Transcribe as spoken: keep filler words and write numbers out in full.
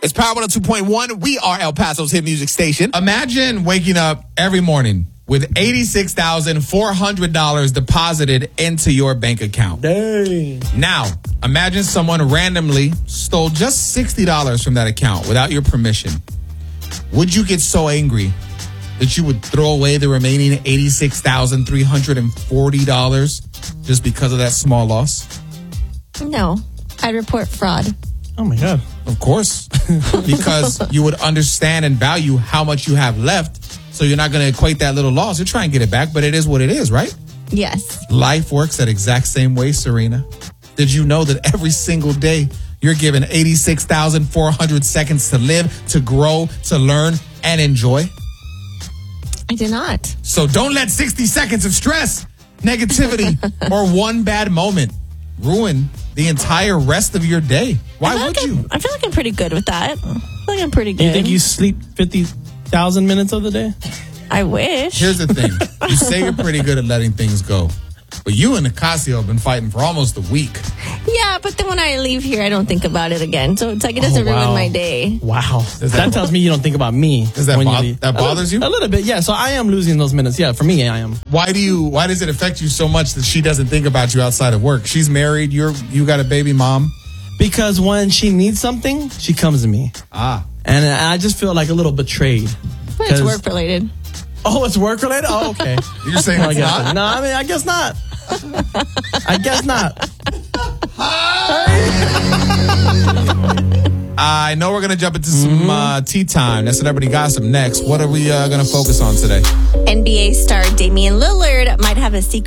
It's Power one oh two point one. We are El Paso's hit music station. Imagine waking up every morning with eighty-six thousand four hundred dollars deposited into your bank account. Dang. Now, imagine someone randomly stole just sixty dollars from that account without your permission. Would you get so angry that you would throw away the remaining eighty-six thousand three hundred forty dollars just because of that small loss? No, I'd report fraud. Oh, my God. Of course, because you would understand and value how much you have left, so you're not going to equate that little loss. You're trying to get it back, but it is what it is, right? Yes. Life works that exact same way, Serena. Did you know that every single day you're given eighty-six thousand four hundred seconds to live, to grow, to learn, and enjoy? I did not. So don't let sixty seconds of stress, negativity, or one bad moment ruin the entire rest of your day. Why I would like you? I'm, I feel like I'm pretty good with that. I feel like I'm pretty good. You think you sleep fifty thousand minutes of the day? I wish. Here's the thing. You say you're pretty good at letting things go. But you and Nicasio have been fighting for almost a week. Yeah, but then when I leave here, I don't think about it again. So it's like it doesn't Oh, wow. ruin my day. Wow. Does that, that- tells me you don't think about me. Does that when you bo- leave. that bothers a, you? A little bit, yeah. So I am losing those minutes. Yeah, for me, I am. Why do you? Why does it affect you so much that she doesn't think about you outside of work? She's married. You're you got a baby mom. Because when she needs something, she comes to me. Ah. And I just feel like a little betrayed. But 'Cause- it's work related. Oh, it's work related? Oh, okay. You're saying I it's guess not? No, I mean, I guess not. I guess not. I know we're gonna jump into some uh, tea time. That's Celebrity Gossip next. What are we uh, gonna focus on today? N B A star Damian Lillard might have a secret